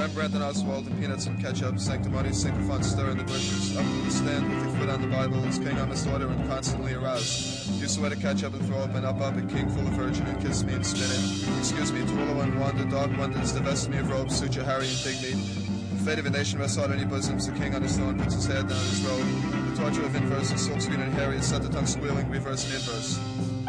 Rembrandt and Oswald and peanuts and ketchup, sanctimonious sycophant stir in the bushes, up to the stand with your foot on the Bible, as king on his order and constantly aroused. You swear to catch up and throw up and up, a king full of virgin and kiss me and spin it. Excuse me, Twillo and Wanda, dog wonders, divest me of robes, suit your Harry and pig meat. The fate of a nation rests on any bosoms, the king on his throne puts his head down his robe. The torture of inverse, and silk sweet and hairy, is set the tongue squealing, reverse and inverse.